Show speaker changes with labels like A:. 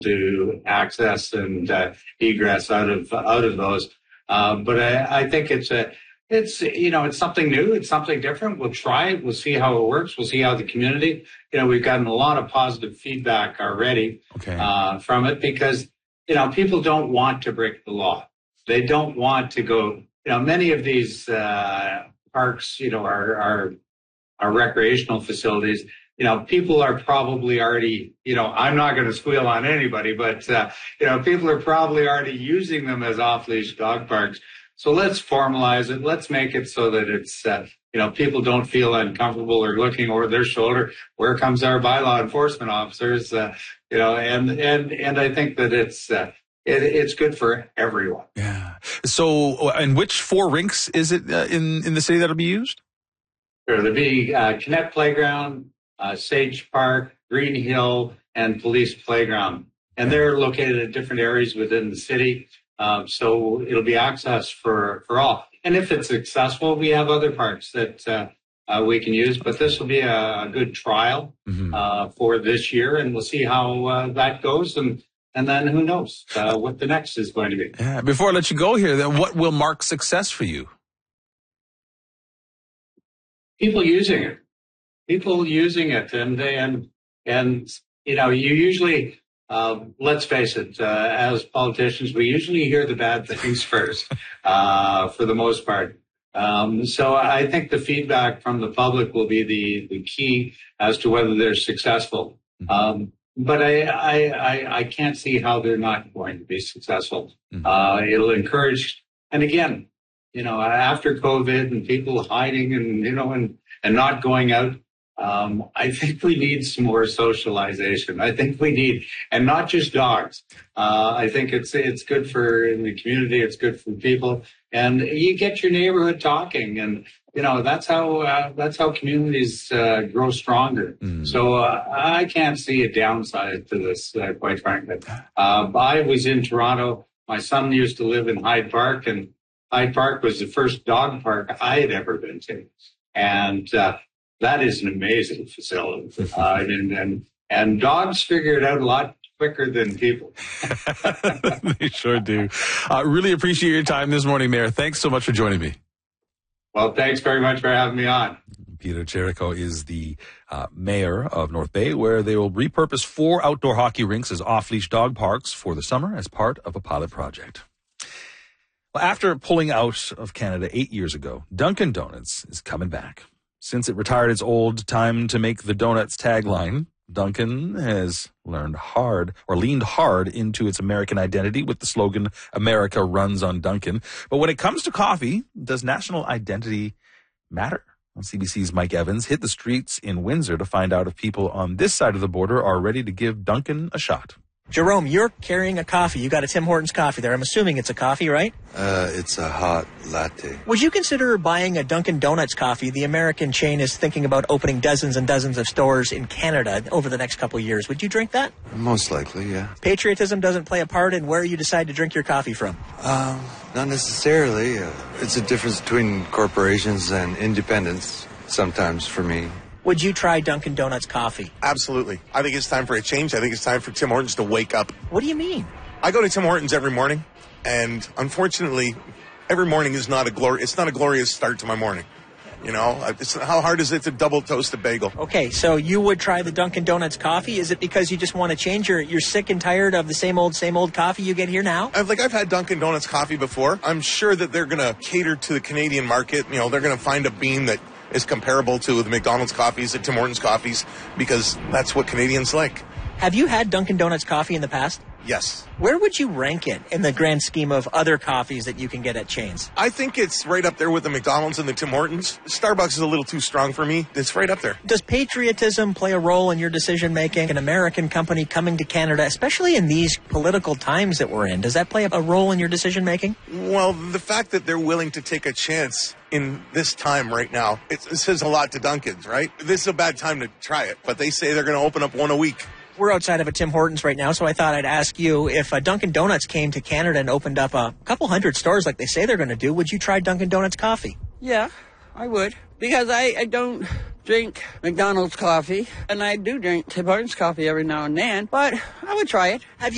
A: to access and egress out of those. But I think it's something new. It's something different. We'll try it. We'll see how it works. We'll see how the community, we've gotten a lot of positive feedback already from it because, people don't want to break the law. They don't want to go, many of these parks, are recreational facilities. People are probably already, I'm not going to squeal on anybody, but, people are probably already using them as off-leash dog parks. So let's formalize it. Let's make it so that it's, people don't feel uncomfortable or looking over their shoulder. Where comes our bylaw enforcement officers? And I think that it's good for everyone.
B: Yeah. So, and which 4 rinks is it in the city that'll be used?
A: Sure. There'll be Kinnett Playground, Sage Park, Green Hill, and Police Playground. And they're located at different areas within the city. So it'll be access for all. And if it's successful, we have other parks that we can use. But this will be a good trial for this year, and we'll see how that goes. And then who knows what the next is going to be.
B: Yeah. Before I let you go here, then what will mark success for you?
A: People using it. And you usually, let's face it, as politicians, we usually hear the bad things first, for the most part. So I think the feedback from the public will be the key as to whether they're successful. But I can't see how they're not going to be successful. It'll encourage, and again, after COVID and people hiding and not going out, I think we need some more socialization. I think we need, and not just dogs. I think it's good for the community. It's good for people, and you get your neighborhood talking, and that's how communities grow stronger. So I can't see a downside to this, quite frankly. I was in Toronto. My son used to live in Hyde Park, and Hyde Park was the first dog park I had ever been to, and that is an amazing facility. And dogs figure it out a lot quicker than people.
B: They sure do. Really appreciate your time this morning, Mayor. Thanks so much for joining me.
A: Well, thanks very much for having me on.
B: Peter Jericho is the mayor of North Bay, where they will repurpose 4 outdoor hockey rinks as off-leash dog parks for the summer as part of a pilot project. Well, after pulling out of Canada 8 years ago, Dunkin' Donuts is coming back. Since it retired its old time to make the donuts tagline, Dunkin' has leaned hard into its American identity with the slogan, America runs on Dunkin'. But when it comes to coffee, does national identity matter? Well, CBC's Mike Evans hit the streets in Windsor to find out if people on this side of the border are ready to give Dunkin' a shot.
C: Jerome, you're carrying a coffee. You got a Tim Hortons coffee there. I'm assuming it's a coffee, right?
D: It's a hot latte.
C: Would you consider buying a Dunkin' Donuts coffee? The American chain is thinking about opening dozens and dozens of stores in Canada over the next couple of years. Would you drink that?
D: Most likely, yeah.
C: Patriotism doesn't play a part in where you decide to drink your coffee from?
D: Not necessarily. It's a difference between corporations and independents sometimes for me.
C: Would you try Dunkin' Donuts coffee?
E: Absolutely. I think it's time for a change. I think it's time for Tim Hortons to wake up.
C: What do you mean?
E: I go to Tim Hortons every morning, and unfortunately, every morning is not a glorious start to my morning. How hard is it to double toast a bagel?
C: Okay, so you would try the Dunkin' Donuts coffee. Is it because you just want to change? You're sick and tired of the same old coffee you get here now?
E: I've had Dunkin' Donuts coffee before. I'm sure that they're going to cater to the Canadian market. They're going to find a bean that is comparable to the McDonald's coffees, the Tim Hortons coffees, because that's what Canadians like.
C: Have you had Dunkin' Donuts coffee in the past?
E: Yes.
C: Where would you rank it in the grand scheme of other coffees that you can get at chains?
E: I think it's right up there with the McDonald's and the Tim Hortons. Starbucks is a little too strong for me. It's right up there.
C: Does patriotism play a role in your decision-making? An American company coming to Canada, especially in these political times that we're in, does that play a role in your decision-making?
E: Well, the fact that they're willing to take a chance in this time right now, it says a lot to Dunkin's, right? This is a bad time to try it, but they say they're going to open up one a week.
C: We're outside of a Tim Hortons right now, so I thought I'd ask you, if Dunkin' Donuts came to Canada and opened up a couple hundred stores like they say they're going to do, would you try Dunkin' Donuts coffee?
F: Yeah, I would. Because I don't drink McDonald's coffee, and I do drink Tim Hortons coffee every now and then, but I would try it.
C: Have you